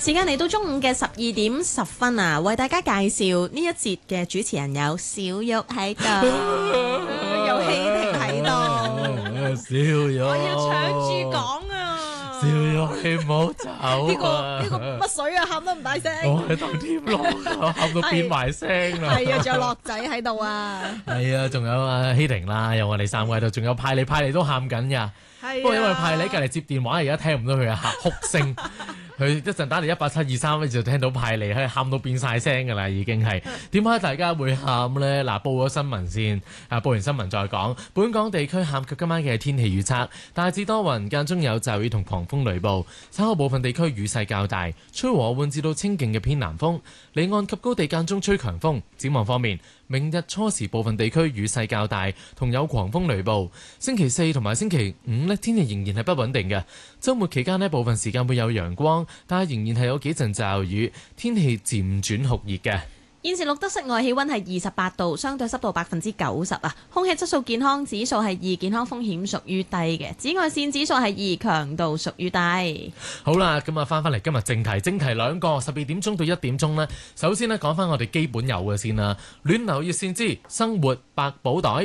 時間嚟到中午嘅12:10啊，為大家介紹呢一節嘅主持人有小玉喺度，有希婷喺度， 小玉， 我要搶住講啊！ 小玉你唔好走啊！ 呢個乜水啊，喊得唔大聲， 我喺度添落，喊到變埋聲啦！ 係啊，仲有樂仔喺度啊！ 係啊，仲有阿希婷啦，有我哋3位喺度，仲有派利都喊緊㗎。不過因為派利隔離接電話，而家聽唔到佢嘅哭聲。佢一陣打嚟18723咧，就聽到派利喺喊到變晒聲㗎啦，已經係點解大家會喊呢？嗱，報咗新聞先，報完新聞再講。本港地區喊及今晚嘅天氣預測，大致多雲，間中有驟雨同狂風雷暴，稍後部分地區雨勢較大，吹和緩至到清勁嘅偏南風，離岸及高地間中吹強風。展望方面，明日初時部分地區雨勢較大，同有狂風雷暴。星期4同埋星期5呢，天氣仍然係不穩定嘅。週末期間呢，部分時間會有陽光，但係仍然係有幾陣驟雨，天氣漸轉酷熱嘅。 現時錄得室外氣溫係28度，相對濕度90%啊。空氣質素健康指數係2，健康風險屬於低嘅。紫外線指數係2，強度屬於低。 好啦，咁啊翻嚟今日正題兩個12點鐘到1點鐘呢。首先呢，講翻我哋基本有嘅先啦。暖流熱線之生活百寶袋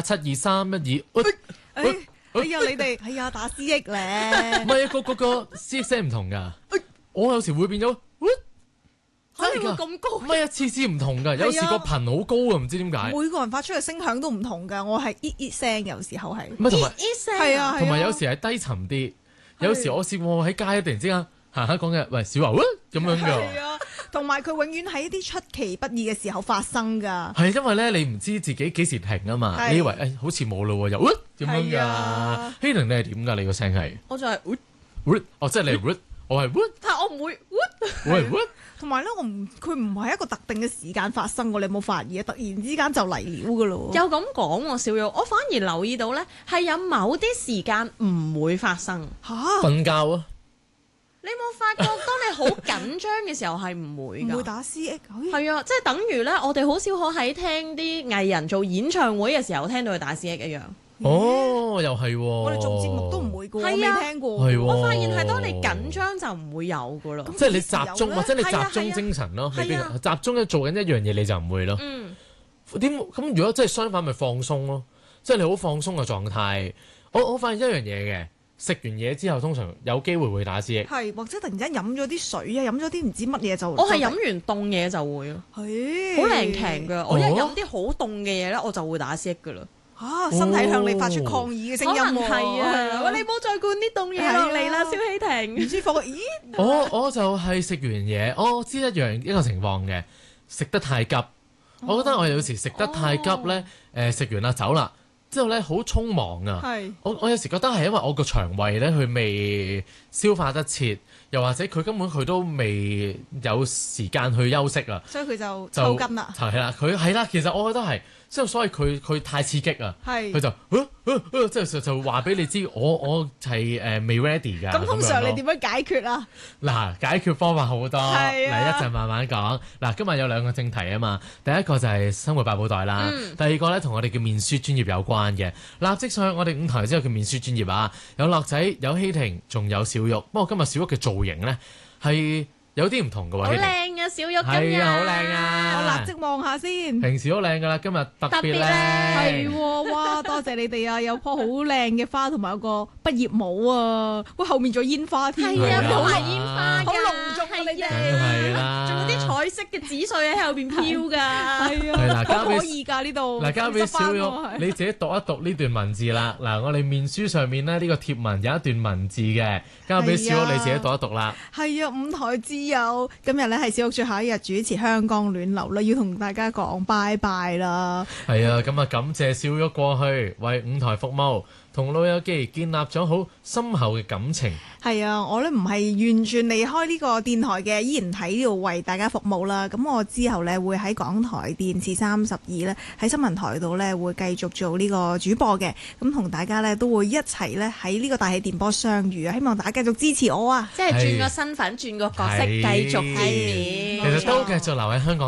1872312。 哎呀，你哋哎呀打 CX 咧， 唔係啊，個 CX 聲唔同㗎。我有時會變咗。 你會咁高？ 唔係啊，次唔同㗎，有時個頻好高啊，唔知點解。 每個人發出嘅聲響都唔同㗎，我係聲，有時候係。 乜同埋係啊， 同埋有時係低沉啲，有時我試過喺街突然之間行下講嘅，喂小牛咁樣㗎。 係啊，同埋佢永遠喺一啲出其不意嘅時候發生㗎。 係因為咧，你唔知自己幾時停啊嘛，你以為好似冇咯喎，又咁樣㗎。希玲你係點㗎？你個聲係？ 我就係即係你我係但係我唔會同埋咧，佢唔係一個特定嘅時間發生㗎，你有冇發現？突然之間就嚟了㗎咯。 又咁講喎，小玉，我反而留意到咧，係有某啲時間唔會發生。 瞓覺啊！ 你冇發覺當你好緊張嘅時候係唔會㗎？ 唔會打 CX。 係啊，即係等於咧，我哋好少可喺聽啲藝人做演唱會嘅時候聽到佢打 CX 一樣。 哦，又係喎！ 我哋做節目都唔會㗎，我未聽過。 係喎， 我發現係當你緊張就唔會有㗎咯。 即係你集中或者你集中精神咯，你集中喺做緊一樣嘢你就唔會咯。咁如果真係相反咪放鬆咯，即係你好放鬆嘅狀態。我發現一樣嘢嘅，食完嘢之後通常有機會會打 CX。 係或者突然間飲咗啲水啊，飲咗啲唔知乜嘢就。 我係飲完凍嘢就會咯，好靈強㗎。我一飲啲好凍嘅嘢咧，我就會打 CX 㗎啦。 身體向你發出抗議嘅聲音喎。 係啊，你唔好再灌啲凍嘢落嚟啦，蕭希婷。 唔舒服。咦？ 我就係食完嘢，我知一個情況嘅，食得太急。我覺得我有時食得太急咧，食完啦走啦，之後咧好匆忙啊。我有時覺得係因為我個腸胃咧佢未消化得切，又或者佢根本佢都未有時間去休息啊。 所以佢就抽筋啦。 係啦，佢係啦，其實我覺得係。之後所以佢太刺激啊，佢就即係就話俾你知，我係未 ready 㗎。 咁通常你點樣解決啊？ 嗱，解決方法好多，嚟一陣慢慢講。嗱，今日有2個正題啊嘛，第一個就係生活百寶袋啦，第二個咧同我哋嘅面書專業有關嘅。立即上去我哋5台之後嘅面書專業啊，有樂仔，有希婷，仲有小玉。不過今日小玉嘅造型咧係有啲唔同嘅喎， 好靚啊，小玉今日係啊，好靚啊！ 我立即望下先。 平時好靚㗎啦，今日特別靚。 係喎，哇！多謝你哋啊，有棵好靚嘅花同埋有個畢業帽啊，喂，後面仲有煙花添。 係啊，好係煙花， 好隆重啊！你哋係啦， 仲有啲彩色嘅紙碎喺後邊飄㗎。 係啊，好可以㗎呢度。 嗱，交俾小玉，你自己讀一讀呢段文字啦。嗱，我哋面書上面咧呢個貼文有一段文字嘅，交俾小玉你自己讀一讀啦。 係啊，5台之友，今日咧係小玉最後一日主持香港暖流啦，要同大家講拜拜啦。 係啊，咁啊感謝小玉過去為5台服務，同老友記建立咗好深厚嘅感情。 係啊，我咧唔係完全離開呢個電台嘅，依然喺呢度為大家服務啦。咁我之後咧會喺港台電視32咧喺新聞台度咧會繼續做呢個主播嘅。咁同大家咧都會一齊咧喺呢個大氣電波相遇啊！希望大家繼續支持我啊！ 即係轉個身份，轉個角色，繼續見面。 其實都繼續留喺香港。